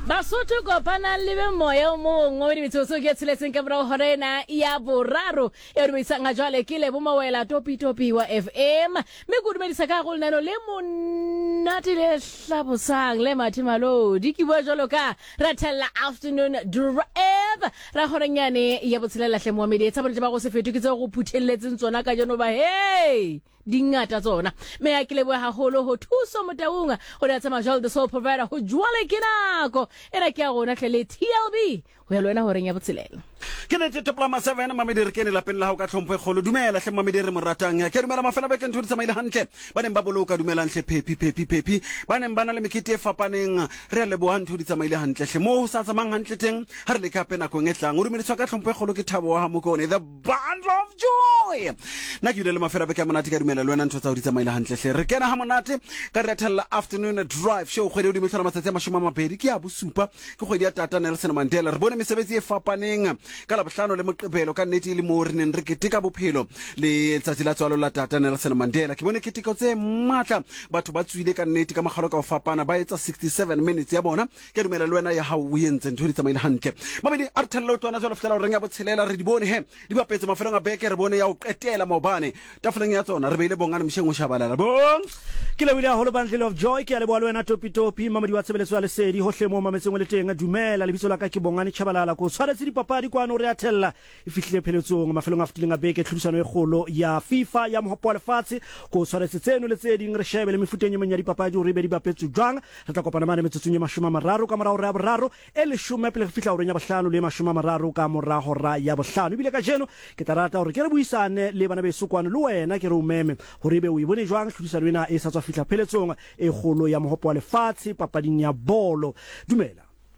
Basotho kopana le be moya o mongwe di metsotso ke tseletseng ka bra horena ya boraro e re boitsanga jwale ke le bomawela topi wa FM me go dumedisa ka go leno le monate le hlabosang le mathimalo di ke bua jwalo ka ratella afternoon drive ra horenyane ya botshelela hle mo medi tsa bone ba go se fetu ke tse go phuthelletseng tsona ka jeno ba hey dingata tsona me ya ke le bua haholo ho thuso motaunga go ya tsama jwale the soul provider go jwale ke nako era ke a gona hle TLB go ya lwena horeng ya botshelela ke ne Toplama 7 mamedi re kene lapeng la ho ka tlhompho e kgolo dumela hle mamedi re moratang ya ke dumela mafela ba ke ntho di tsamaile hantle ba neng ba boloka dumelang hle pepi ba neng bana le mekete e fapaneng re a leboha ntho di tsamaile hantle hle mo ho sa tsamang hantle teng ha re le ka pena go ngetlang o dumediswa ka tlhompho e kgolo ke Thabo wa Mokone the band of joy na ke le mafela ba ke monate ka dumela lwena ntho tsa ho di tsamaile hantle hle re kena ha monate ka re thella afternoon drive show kgwedi o di metla matsatsi a 20 ke a bosupa ke kgwedi ya Tata Nelson Mandela re bone mesebetsi e fapaneng ka la bohlano le moqebelo ka nnete le mo re neng re keteka bophelo le tsatsi la tswalo la Tata Nelson Mandela ke bone keteko tse matla batho ba tswile ka nnete ka magalo ka o fapana ba etsa 67 minutes ya bona ke dumela le wena ya ha o yentse ntho di tsamaile hantle mabedi a re thella tswana jalo fela re nga botshelela re di bone he di bapetse mafelong a beke re bone ya o qetela mobane tafoleng ya tsona re beile bongana msheng o shabalala bong ke le wile a holo bundle of joy ke a le bua le wena topi mamadi wa tsebeleso ya lesedi hohle mo mametseng le teng dumela lebitso la ka ke bongane chabalala ko tshwaretse dipapadi kwano re a thella e fihlile pheletsong mafelong a fitileng a beke tlhodisano e kgolo ya FIFA ya mohopo wa lefatshe ko tshwaretse tseno le tse ding re shebe le mefuteng ya dipapadi o re be di bapetse jwang re tla kopana mane metsotsong ya 30 ka morao re ya boraro e le 10 pele re fihla o renya bohlano le 30 ka morao ra ya bohlano bile ka jeno ke tla rata hore ke re buisane le bana beso kwana le wena ke re o meme hore be o e bone jwang tlhodisano ena e sa tswa fihla pheletsong e kgolo ya mohopo wa lefatshe papading ya bolo dumela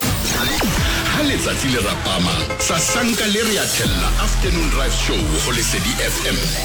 ha letsatsi le rapama sa sanka le re a thella afternoon drive show go Lesedi FM